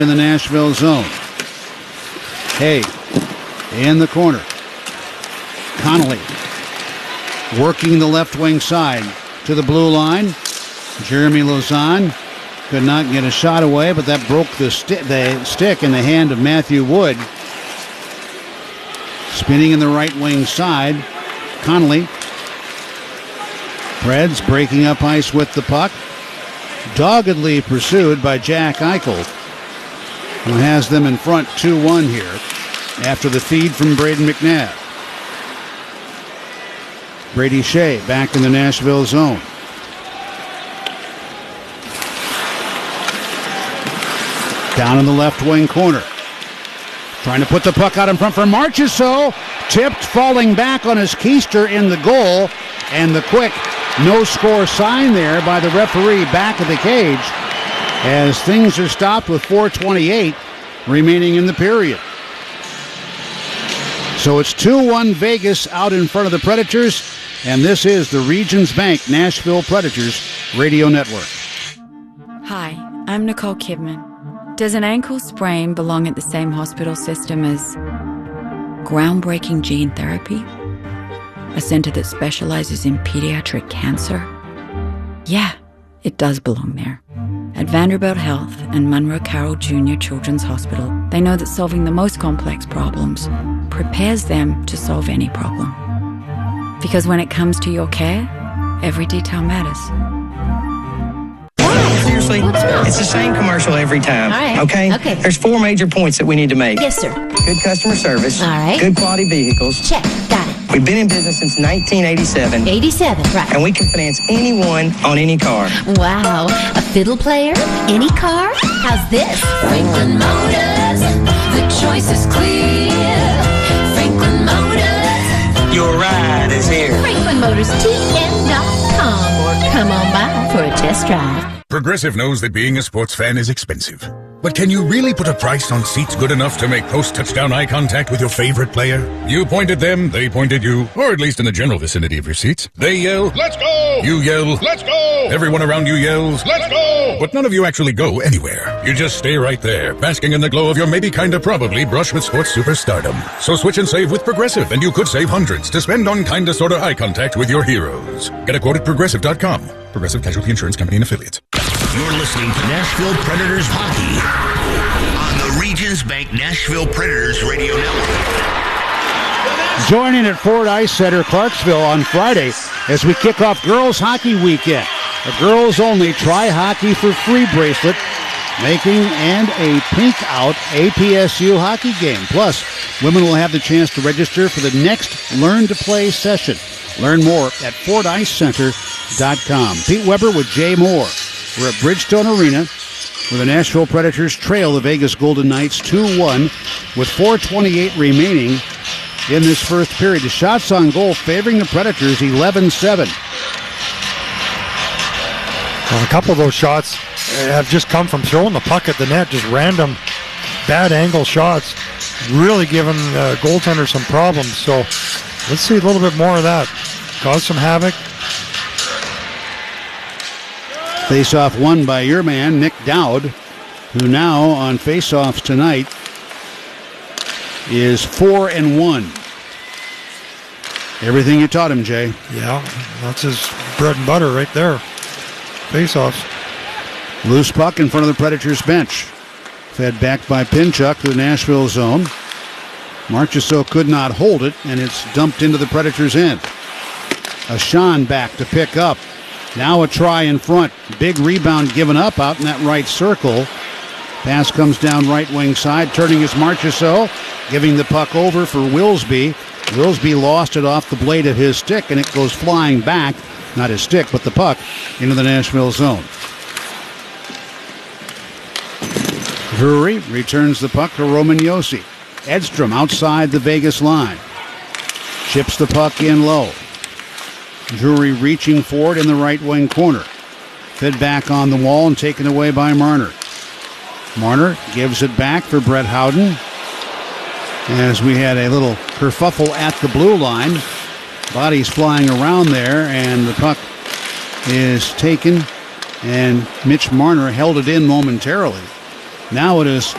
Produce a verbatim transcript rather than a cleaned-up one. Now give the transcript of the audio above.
in the Nashville zone. Hay in the corner. Connolly working the left wing side to the blue line. Jeremy Lauzon could not get a shot away, but that broke the, sti- the stick in the hand of Matthew Wood. Spinning in the right wing side. Connolly. Preds breaking up ice with the puck. Doggedly pursued by Jack Eichel, who has them in front two one here after the feed from Braden McNabb. Brady Shea back in the Nashville zone. Down in the left wing corner. Trying to put the puck out in front for Marchessault. Tipped, falling back on his keister in the goal. And the quick no-score sign there by the referee back of the cage as things are stopped with four twenty-eight remaining in the period. So it's two one Vegas out in front of the Predators, and this is the Regions Bank Nashville Predators Radio Network. Hi, I'm Nicole Kidman. Does an ankle sprain belong at the same hospital system as groundbreaking gene therapy? A center that specializes in pediatric cancer? Yeah, it does belong there. At Vanderbilt Health and Monroe Carroll Junior Children's Hospital, they know that solving the most complex problems prepares them to solve any problem. Because when it comes to your care, every detail matters. Seriously, What's wrong? it's the same commercial every time. All right. Okay? Okay. There's four major points that we need to make. Yes, sir. Good customer service. All right. Good quality vehicles. Check. Got it. We've been in business since nineteen eighty-seven. eighty-seven, right. And we can finance anyone on any car. Wow. A fiddle player? Any car? How's this? Franklin Motors. The choice is clear. Franklin Motors. Your ride is here. Franklin Motors T N dot com or come on by for a test drive. Progressive knows that being a sports fan is expensive. But can you really put a price on seats good enough to make post-touchdown eye contact with your favorite player? You point at them, they point at you, or at least in the general vicinity of your seats. They yell, "Let's go!" You yell, "Let's go!" Everyone around you yells, "Let's go!" But none of you actually go anywhere. You just stay right there, basking in the glow of your maybe kinda probably brush with sports superstardom. So switch and save with Progressive, and you could save hundreds to spend on kinda sorta eye contact with your heroes. Get a quote at Progressive dot com. Progressive Casualty Insurance Company and Affiliates. You're listening to Nashville Predators Hockey on the Regions Bank Nashville Predators Radio Network. Joining at Ford Ice Center, Clarksville on Friday as we kick off Girls Hockey Weekend. A girls-only Try Hockey for Free bracelet making and a pink out A P S U hockey game. Plus, women will have the chance to register for the next Learn to Play session. Learn more at ford ice center dot com. Pete Weber with Jay Moore. We're at Bridgestone Arena where the Nashville Predators trail the Vegas Golden Knights two one with four twenty-eight remaining in this first period. The shots on goal favoring the Predators eleven seven. Well, a couple of those shots have just come from throwing the puck at the net, just random bad angle shots, really giving uh, goaltender some problems. So let's see a little bit more of that. Cause some havoc. Face-off won by your man, Nick Dowd, who now on face-offs tonight is four and one. Everything you taught him, Jay. Yeah, that's his bread and butter right there. Face-offs. Loose puck in front of the Predators bench. Fed back by Pinchuk to the Nashville zone. Marchessault could not hold it, and it's dumped into the Predators' end. Ashan back to pick up. Now a try in front. Big rebound given up out in that right circle. Pass comes down right wing side. Turning is Marchessault, giving the puck over for Wilsby. Wilsby lost it off the blade of his stick, and it goes flying back. Not his stick, but the puck into the Nashville zone. Drury returns the puck to Roman Josi. Edstrom outside the Vegas line. Chips the puck in low. Drury reaching for it in the right wing corner. Fed back on the wall and taken away by Marner. Marner gives it back for Brett Howden. As we had a little kerfuffle at the blue line. Bodies flying around there, and the puck is taken, and Mitch Marner held it in momentarily. Now it is